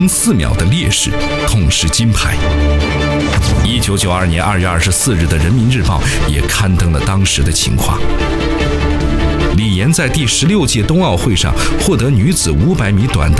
4秒的劣势，痛失金牌。1992年2月24日的《人民日报》也刊登了当时的情况。李岩在第16届冬奥会上获得女子500米短